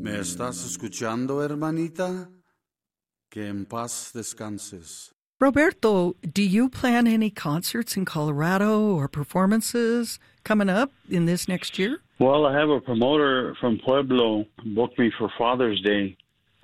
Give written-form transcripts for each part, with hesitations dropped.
¿Me estás escuchando, hermanita? Que en paz descanses. Roberto, do you plan any concerts in Colorado or performances coming up in this next year? Well, I have a promoter from Pueblo booked me for Father's Day.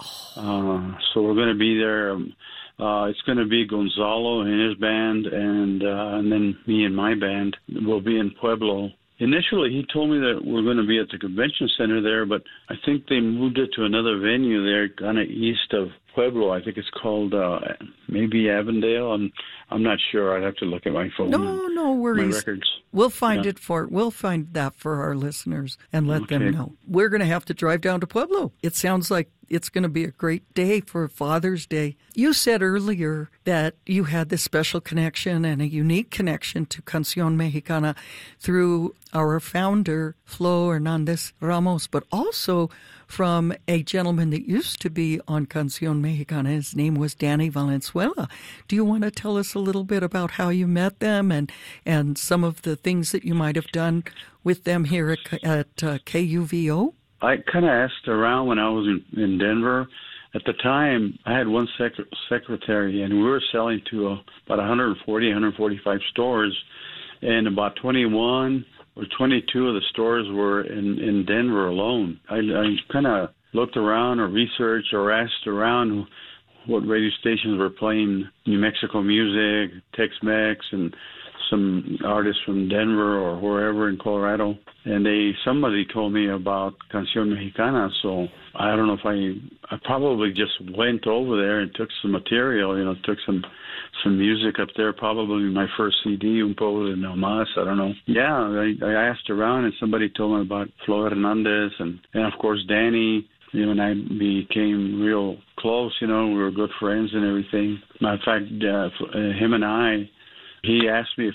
So we're going to be there. It's going to be Gonzalo and his band, and then me and my band will be in Pueblo. Initially, he told me that we're going to be at the convention center there, but I think they moved it to another venue there, kind of east of Pueblo. I think it's called maybe Avondale. I'm not sure. I'd have to look at my phone. No worries. My records. We'll find We'll find that for our listeners and let them know. We're going to have to drive down to Pueblo. It sounds like it's going to be a great day for Father's Day. You said earlier that you had this special connection and a unique connection to Canción Mexicana through our founder, Flo Hernandez Ramos, but also from a gentleman that used to be on Canción Mexicana. His name was Danny Valenzuela. Do you want to tell us a little bit about how you met them and some of the things that you might have done with them here at KUVO? I kind of asked around when I was in Denver. At the time, I had one secretary, and we were selling to about 140, 145 stores, and about 21 or 22 of the stores were in Denver alone. I kind of looked around or researched or asked around what radio stations were playing New Mexico music, Tex-Mex, and some artists from Denver or wherever in Colorado, and somebody told me about Canción Mexicana. So I don't know if I probably just went over there and took some material, took some music up there. Probably my first CD, Un Pueblo de No Más. I don't know. Yeah, I asked around, and somebody told me about Flo Hernandez, and of course Danny. And I became real close. We were good friends and everything. Matter of fact, him and I. He asked me if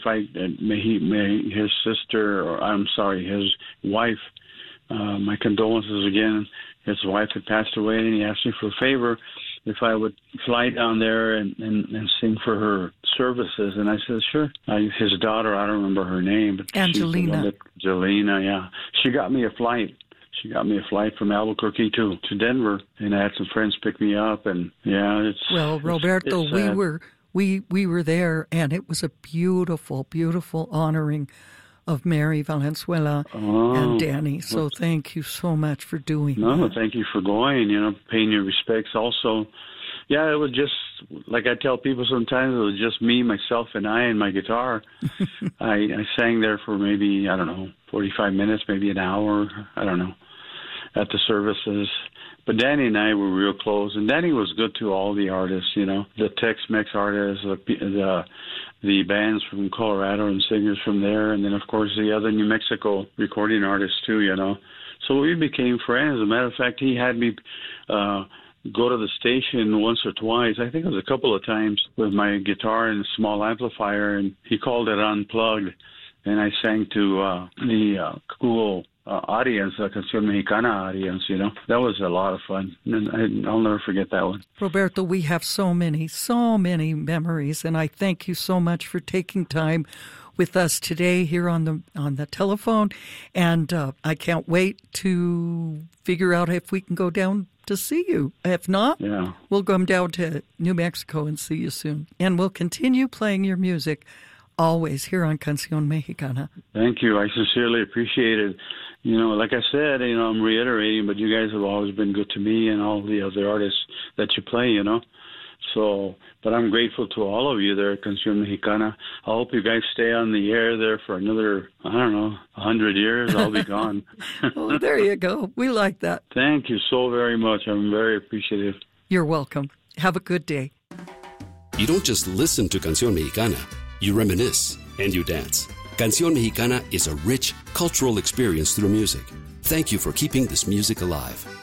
his wife, my condolences again. His wife had passed away, and he asked me for a favor if I would fly down there and sing for her services. And I said, sure. His daughter, I don't remember her name. But Angelina. Angelina, yeah. She got me a flight. She got me a flight from Albuquerque to Denver, and I had some friends pick me up. And, yeah, Well, Roberto, we were there, and it was a beautiful, beautiful honoring of Mary Valenzuela and Danny. So thank you so much for doing that. No, thank you for going, paying your respects also. Yeah, it was just, like I tell people sometimes, it was just me, myself, and I and my guitar. I sang there for maybe, 45 minutes, maybe an hour, I don't know, at the services. But Danny and I were real close, and Danny was good to all the artists, the Tex-Mex artists, the bands from Colorado and singers from there, and then, of course, the other New Mexico recording artists, too, So we became friends. As a matter of fact, he had me go to the station once or twice. I think it was a couple of times with my guitar and a small amplifier, and he called it Unplugged, and I sang to the cool audience, the Canción Mexicana audience, That was a lot of fun, and I'll never forget that one. Roberto, we have so many memories, and I thank you so much for taking time with us today here on the telephone, and I can't wait to figure out if we can go down to see you. If not, we'll come down to New Mexico and see you soon, and we'll continue playing your music always here on Canción Mexicana. Thank you. I sincerely appreciate it. Like I said, I'm reiterating, but you guys have always been good to me and all the other artists that you play, So, but I'm grateful to all of you there at Canción Mexicana. I hope you guys stay on the air there for another, 100 years. I'll be gone. Oh, there you go. We like that. Thank you so very much. I'm very appreciative. You're welcome. Have a good day. You don't just listen to Canción Mexicana. You reminisce and you dance. Canción Mexicana is a rich cultural experience through music. Thank you for keeping this music alive.